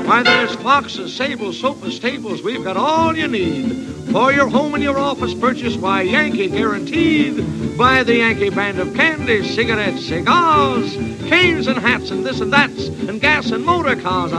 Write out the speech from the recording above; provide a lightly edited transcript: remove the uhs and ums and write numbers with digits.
Why, there's boxes, sables, sofas, tables. We've got all you need. For your home and your office purchase, why, Yankee guaranteed. Buy the Yankee brand of candy, cigarettes, cigars, canes and hats and this and that's, and gas and motor cars.